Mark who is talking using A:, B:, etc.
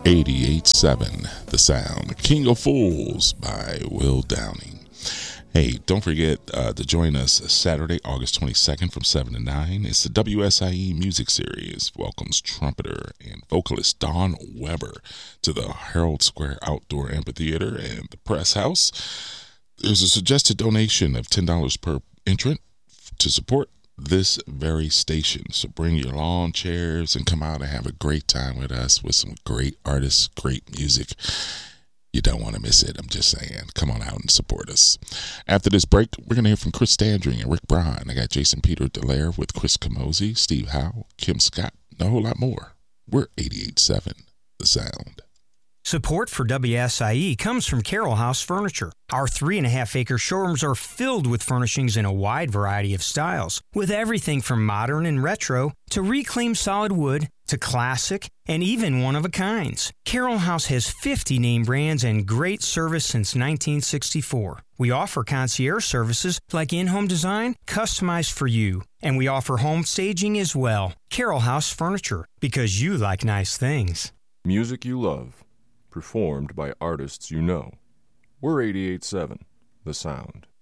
A: 88.7 The Sound. King of Fools by Will Downing. Hey, don't forget to join us Saturday, August 22nd from 7 to 9. It's the WSIE Music Series. Welcomes trumpeter and vocalist Dawn Weber to the Herald Square Outdoor Amphitheater and the Press House. There's a suggested donation of $10 per entrant to support this very station. So bring your lawn chairs and come out and have a great time with us with some great artists, great music. You don't want to miss it. I'm just saying. Come on out and support us. After this break, we're going to hear from Chris Standring and Rick Bryan. I got Jason Peter Delaire with Chris Camozzi, Steve Howe, Kim Scott, and a whole lot more. We're 88.7 The Sound.
B: Support for WSIE comes from Carroll House Furniture. Our 3.5-acre showrooms are filled with furnishings in a wide variety of styles, with everything from modern and retro to reclaimed solid wood to classic and even one-of-a-kinds. Carroll House has 50 name brands and great service since 1964. We offer concierge services like in-home design, customized for you. And we offer home staging as well. Carroll House Furniture, because you like nice things.
C: Music you love. Performed by artists you know. We're 88.7 The Sound.